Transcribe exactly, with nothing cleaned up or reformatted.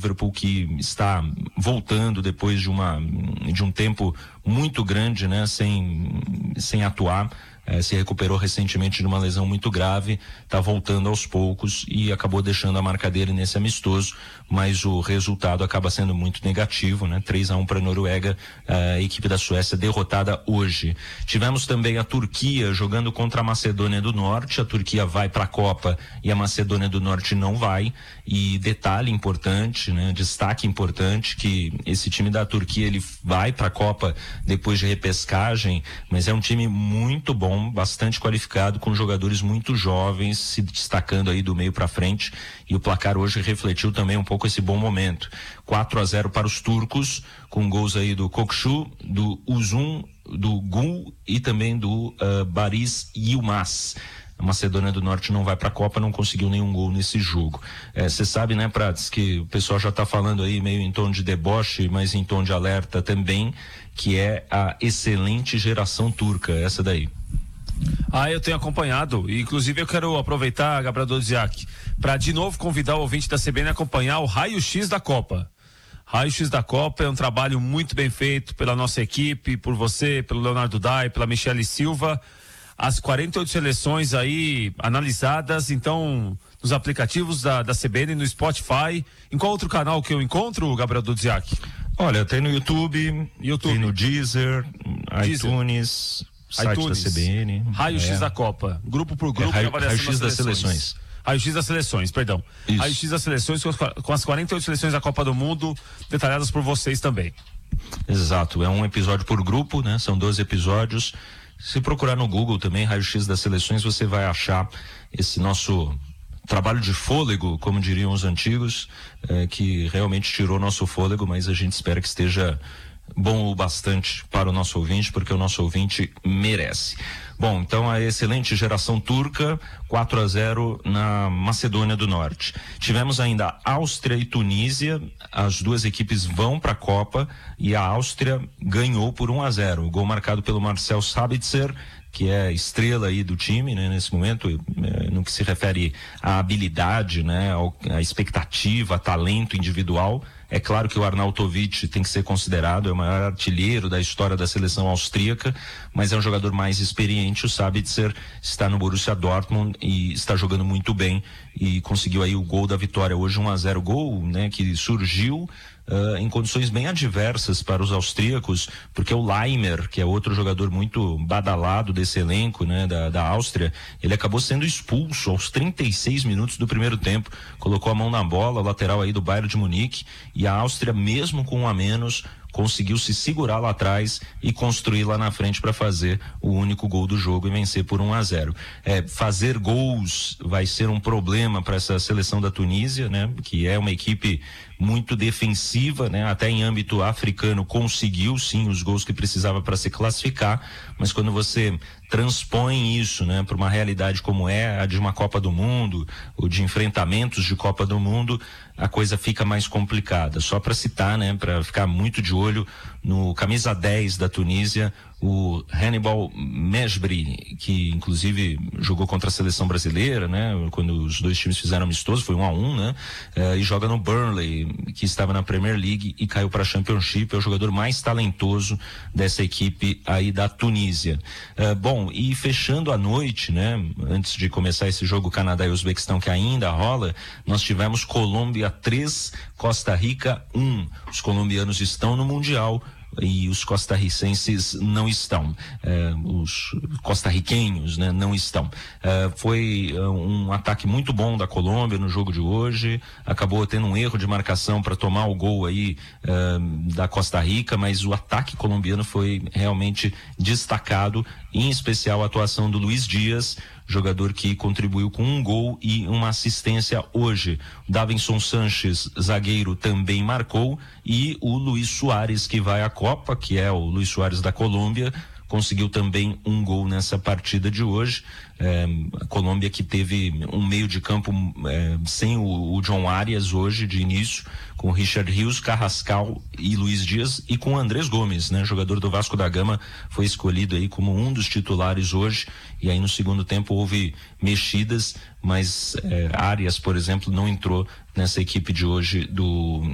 Liverpool, que está voltando depois de uma de um tempo muito grande, né, sem sem atuar. É, se recuperou recentemente de uma lesão muito grave, está voltando aos poucos e acabou deixando a marca dele nesse amistoso, mas o resultado acaba sendo muito negativo, né? três a um para a Noruega, a equipe da Suécia derrotada hoje. Tivemos também a Turquia jogando contra a Macedônia do Norte. A Turquia vai para a Copa e a Macedônia do Norte não vai. E detalhe importante, né? Destaque importante, que esse time da Turquia ele vai para a Copa depois de repescagem, mas é um time muito bom, bastante qualificado, com jogadores muito jovens se destacando aí do meio para frente, e o placar hoje refletiu também um pouco esse bom momento. quatro a zero para os turcos, com gols aí do Kokchu, do Uzun, do Gul e também do uh, Baris Yilmaz. A Macedônia do Norte não vai para a Copa, não conseguiu nenhum gol nesse jogo. Você é, sabe, né, Prats, que o pessoal já está falando aí meio em tom de deboche, mas em tom de alerta também, que é a excelente geração turca, essa daí. Ah, eu tenho acompanhado, e inclusive eu quero aproveitar, Gabriel Doziak, para de novo convidar o ouvinte da C B N a acompanhar o Raio-X da Copa. Raio-X da Copa é um trabalho muito bem feito pela nossa equipe, por você, pelo Leonardo Dai, pela Michele Silva. As quarenta e oito seleções aí analisadas, então, nos aplicativos da, da C B N, no Spotify. Em qual outro canal que eu encontro, Gabriel Doziak? Olha, tem no YouTube, YouTube. Tem no Deezer, Deezer. iTunes, site iTunes, da C B N. Raio-X é. da Copa, grupo por grupo, é, raio, avaliação Raio-X das, das seleções. seleções. Raio-X das seleções, perdão. Isso. Raio-X das seleções com as, com as quarenta e oito seleções da Copa do Mundo, detalhadas por vocês também. Exato, é um episódio por grupo, né? São doze episódios. Se procurar no Google também, Raio-X das Seleções, você vai achar esse nosso trabalho de fôlego, como diriam os antigos, é, que realmente tirou nosso fôlego, mas a gente espera que esteja bom o bastante para o nosso ouvinte, porque o nosso ouvinte merece. Bom, então a excelente geração turca, quatro a zero na Macedônia do Norte. Tivemos ainda Áustria e Tunísia, as duas equipes vão para a Copa e a Áustria ganhou por um a zero. O gol marcado pelo Marcel Sabitzer, que é a estrela aí do time, né, nesse momento, eh, no que se refere à habilidade, né, ao, à expectativa, talento individual. É claro que o Arnautovic tem que ser considerado, é o maior artilheiro da história da seleção austríaca, mas é um jogador mais experiente. O Sabitzer está no Borussia Dortmund e está jogando muito bem e conseguiu aí o gol da vitória hoje, um a zero, gol, né, que surgiu Uh, em condições bem adversas para os austríacos, porque o Leimer, que é outro jogador muito badalado desse elenco, né, da, da Áustria, ele acabou sendo expulso aos trinta e seis minutos do primeiro tempo, colocou a mão na bola, o lateral aí do Bayern de Munique, e a Áustria, mesmo com um a menos, conseguiu se segurar lá atrás e construir lá na frente para fazer o único gol do jogo e vencer por um a zero. É, fazer gols vai ser um problema para essa seleção da Tunísia, né? Que é uma equipe muito defensiva, né? Até em âmbito africano conseguiu sim os gols que precisava para se classificar, mas quando você transpõe isso, né, para uma realidade como é a de uma Copa do Mundo, ou de enfrentamentos de Copa do Mundo, a coisa fica mais complicada. Só para citar, né, para ficar muito de olho no camisa dez da Tunísia, o Hannibal Mejbri, que inclusive jogou contra a seleção brasileira, né, quando os dois times fizeram amistoso, foi um a um, né, eh, e joga no Burnley, que estava na Premier League e caiu para a Championship. É o jogador mais talentoso dessa equipe aí da Tunísia. Eh, bom, e fechando a noite, né, antes de começar esse jogo Canadá e Uzbequistão que ainda rola, nós tivemos Colômbia três, Costa Rica um. Os colombianos estão no Mundial e os costarricenses não estão, eh, os costarriquenhos, né, não estão. Eh, foi uh, um ataque muito bom da Colômbia no jogo de hoje, acabou tendo um erro de marcação para tomar o gol aí uh, da Costa Rica, mas o ataque colombiano foi realmente destacado, em especial a atuação do Luiz Dias, jogador que contribuiu com um gol e uma assistência hoje. Davinson Sanches, zagueiro, também marcou, e o Luiz Soares, que vai à Copa, que é o Luiz Soares da Colômbia, conseguiu também um gol nessa partida de hoje. É, a Colômbia que teve um meio de campo é, sem o, o John Arias hoje de início, com Richard Rios, Carrascal e Luiz Dias, e com Andrés Gomes, né, jogador do Vasco da Gama, foi escolhido aí como um dos titulares hoje. E aí no segundo tempo houve mexidas, mas é, Arias, por exemplo, não entrou nessa equipe de hoje do